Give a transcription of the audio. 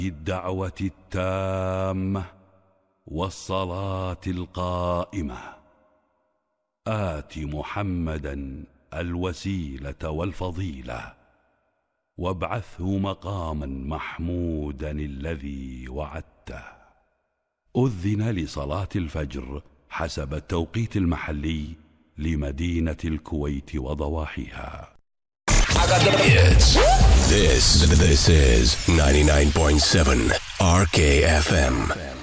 الدعوة التامة والصلاة القائمة آت محمدا الوسيلة والفضيلة وابعثه مقاما محمودا الذي وعدته. أذن لصلاة الفجر حسب التوقيت المحلي لمدينة الكويت وضواحيها. This is 99.7 RKFM.